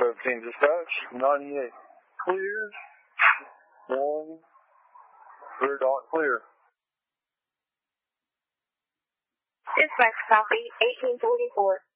17 dispatch, 98. Clear. 1. Clear dot clear. Dispatch copy, 1844.